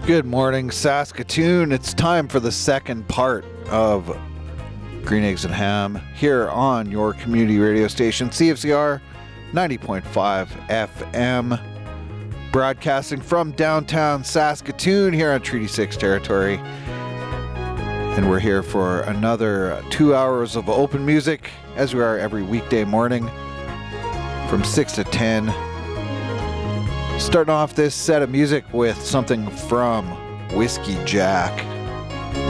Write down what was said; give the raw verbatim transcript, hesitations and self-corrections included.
Good morning, Saskatoon. It's time for the second part of Green Eggs and Ham here on your community radio station, C F C R ninety point five F M, broadcasting from downtown Saskatoon here on Treaty six territory. And we're here for another two hours of open music, as we are every weekday morning from six to ten. Starting off this set of music with something from Whiskey Jack.